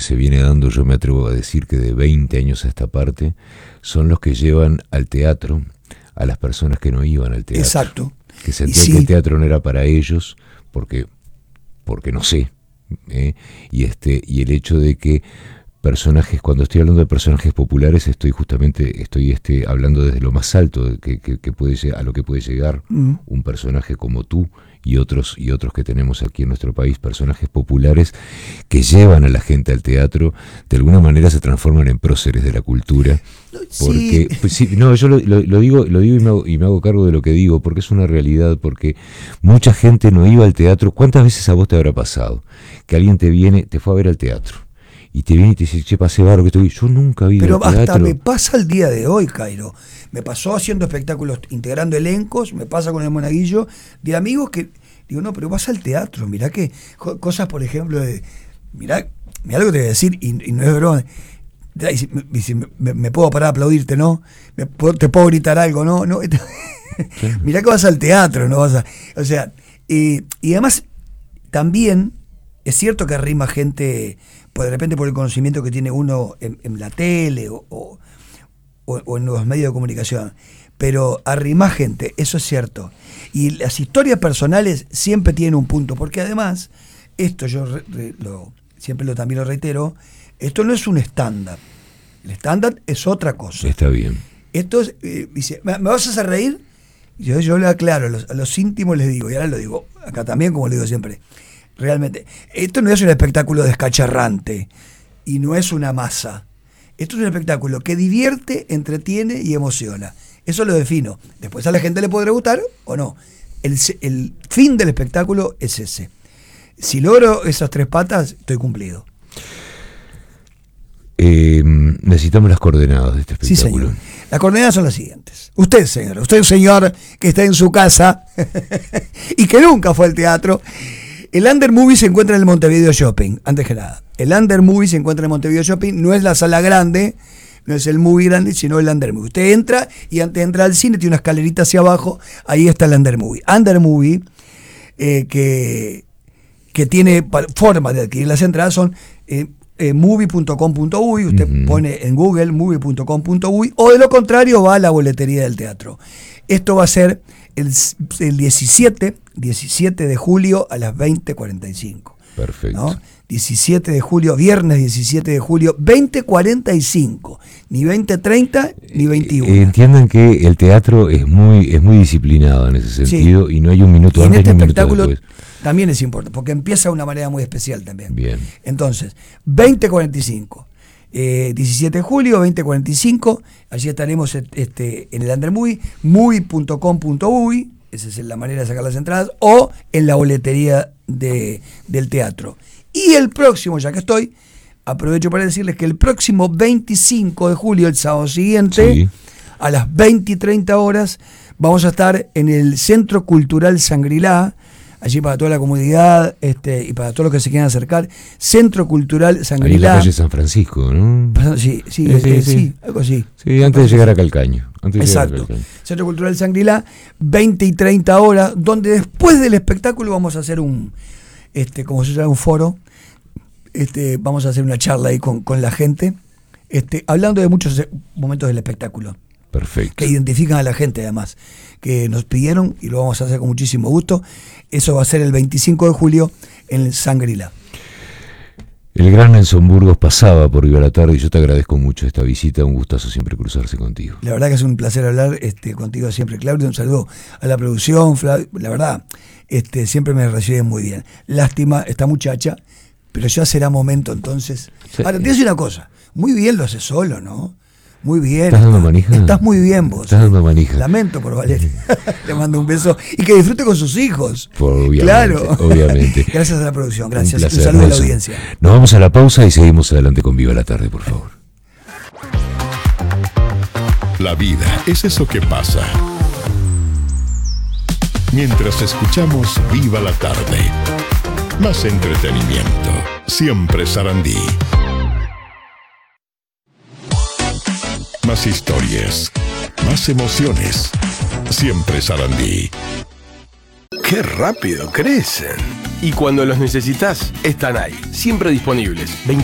se viene dando, yo me atrevo a decir que de 20 años a esta parte, son los que llevan al teatro a las personas que no iban al teatro. Exacto. Que sentían que el teatro no era para ellos, porque no sé. Y el hecho de que personajes, cuando estoy hablando de personajes populares, estoy hablando desde lo más alto que puede, a lo que puede llegar un personaje como tú y otros que tenemos aquí en nuestro país, personajes populares que llevan a la gente al teatro, de alguna manera se transforman en próceres de la cultura. Porque, sí. Pues sí, no, yo lo digo y me hago cargo de lo que digo, porque es una realidad, porque mucha gente no iba al teatro. ¿Cuántas veces a vos te habrá pasado que alguien te fue a ver al teatro? Y te viene y te dice, che, pasé barro, que estoy. Yo nunca vi el teatro. Pero hasta me pasa el día de hoy, Cairo. Me pasó haciendo espectáculos, integrando elencos, me pasa con el Monaguillo, de amigos que, digo, no, pero vas al teatro, mirá que cosas, por ejemplo, mirá lo que te voy a decir, y no es broma. Me puedo parar a aplaudirte, ¿no? Te puedo gritar algo, ¿no? Sí. Mirá que vas al teatro, ¿no? O sea, y además, también es cierto que arrima gente, pues de repente por el conocimiento que tiene uno en la tele o en los medios de comunicación, pero arrima gente, eso es cierto. Y las historias personales siempre tienen un punto, porque además, esto yo también lo reitero, esto no es un estándar. El estándar es otra cosa. Está bien. Esto es, dice, ¿me vas a hacer reír? Yo le aclaro, a los íntimos les digo, y ahora lo digo acá también, como lo digo siempre, realmente, esto no es un espectáculo descacharrante y no es una masa. Esto es un espectáculo que divierte, entretiene y emociona. Eso lo defino. Después a la gente le podrá gustar o no. El fin del espectáculo es ese. Si logro esas 3 patas, estoy cumplido. Necesitamos las coordenadas de este espectáculo. Sí, señor. Las coordenadas son las siguientes. Usted, señor, que está en su casa y que nunca fue al teatro, el Under Movie se encuentra en el Montevideo Shopping, antes que nada. El Under Movie se encuentra en el Montevideo Shopping, no es la sala grande, no es el movie grande, sino el Under Movie. Usted entra y antes de entrar al cine tiene una escalerita hacia abajo, ahí está el Under Movie. Under Movie, que tiene formas de adquirir las entradas, son movie.com.uy, usted pone en Google movie.com.uy, o de lo contrario va a la boletería del teatro. Esto va a ser el 17 de julio a las 20:45. Perfecto. ¿No? 17 de julio, viernes 17 de julio, 20:45, ni 20:30 ni 21. Entiendan que el teatro es muy disciplinado en ese sentido, sí. Y no hay un minuto antes ni un minuto después. También es importante, porque empieza de una manera muy especial también. Bien. Entonces, 20:45, 17 de julio, 20:45, allí estaremos en el Under Movie, movie.com.uy, esa es la manera de sacar las entradas, o en la boletería del teatro. Y el próximo, ya que estoy, aprovecho para decirles que el próximo 25 de julio, el sábado siguiente, sí, a las 20:30 horas, vamos a estar en el Centro Cultural Shangri-La, allí para toda la comunidad y para todos los que se quieran acercar. Centro Cultural Shangri-La. Ahí en la calle San Francisco, ¿no? Sí, algo así. Sí, antes de llegar a Calcaño. Exacto. Centro Cultural Shangri-La, 20 y 30 horas, donde después del espectáculo vamos a hacer como se llama, un foro. Vamos a hacer una charla ahí con la gente, hablando de muchos momentos del espectáculo. Perfecto. Que identifican a la gente, además, que nos pidieron, y lo vamos a hacer con muchísimo gusto. Eso va a ser el 25 de julio en el Shangri-La. El gran Nelson Burgos pasaba por Viva la Tarde y yo te agradezco mucho esta visita, un gustazo siempre cruzarse contigo. La verdad que es un placer hablar contigo siempre, Claudio. Un saludo a la producción, Flavio. La verdad, siempre me reciben muy bien. Lástima esta muchacha, pero ya será momento entonces. Sí. Ahora, te voy a decir una cosa, muy bien lo haces solo, ¿no? Muy bien. ¿Estás dando manija? Estás muy bien vos. Estás dando manija. Lamento por Valeria. Le mando un beso y que disfrute con sus hijos. Obviamente, claro. Obviamente. Gracias a la producción. Gracias. Un placer, un saludo Nelson. a la audiencia. Nos vamos a la pausa y seguimos adelante con Viva la Tarde, por favor. La vida es eso que pasa mientras escuchamos Viva la Tarde. Más entretenimiento. Siempre Sarandí. Más historias, más emociones. Siempre Sarandí. ¡Qué rápido crecen! Y cuando los necesitas, están ahí, siempre disponibles.